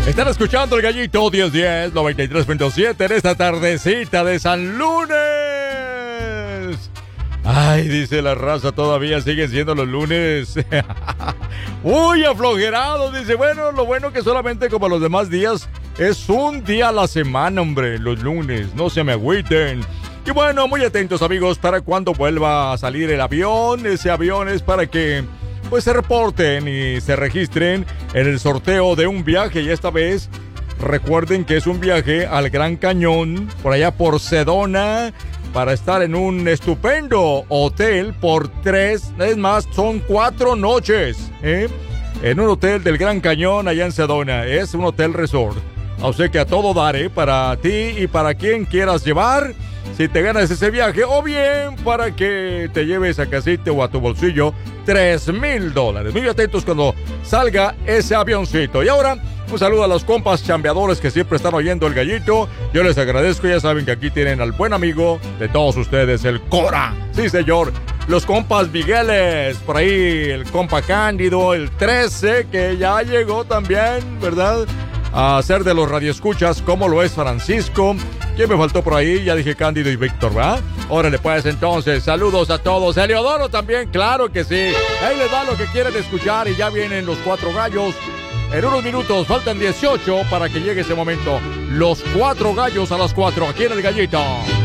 Están escuchando el Gallito 1010 93.7 en esta tardecita de San Lunes. Ay, dice la raza, todavía siguen siendo los lunes. Uy, aflojerado. Dice, bueno, lo bueno que solamente como los demás días es un día a la semana, hombre, los lunes. No se me agüiten. Y bueno, muy atentos, amigos, para cuando vuelva a salir el avión. Ese avión es para que pues se reporten y se registren en el sorteo de un viaje. Y esta vez recuerden que es un viaje al Gran Cañón, por allá por Sedona, para estar en un estupendo hotel por 3, es más, son 4 noches, en un hotel del Gran Cañón allá en Sedona. Es un hotel resort. O sea que a todo dar, para ti y para quien quieras llevar, si te ganas ese viaje, o bien para que te lleves a casita o a tu bolsillo $3,000. Muy atentos cuando salga ese avioncito. Y ahora, un saludo a los compas chambeadores que siempre están oyendo el Gallito. Yo les agradezco, ya saben que aquí tienen al buen amigo de todos ustedes, el Cora. Sí, señor. Los compas Migueles, por ahí el compa Cándido, el 13, que ya llegó también, ¿verdad?, a ser de los radioescuchas, como lo es Francisco. ¿Quién me faltó por ahí? Ya dije Cándido y Víctor, ¿verdad? Órale, pues, entonces, saludos a todos. Eleodoro también, claro que sí. Ahí les va lo que quieren escuchar y ya vienen los 4 gallos. En unos minutos, faltan 18 para que llegue ese momento. Los 4 gallos a las 4, aquí en el Gallito.